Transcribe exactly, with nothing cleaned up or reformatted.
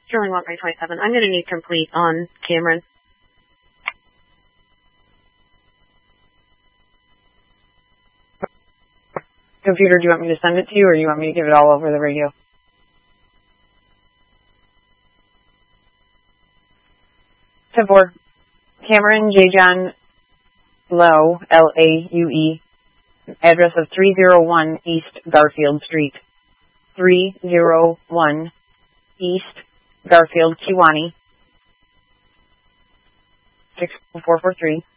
Sterling one by twenty-seven. I'm going to need complete on Cameron. Computer, do you want me to send it to you, or you want me to give it all over the radio? ten four. Cameron J. John Lowe, L A U E, address of three oh one East Garfield Street. three oh one East Garfield, Kewanee, six four four three.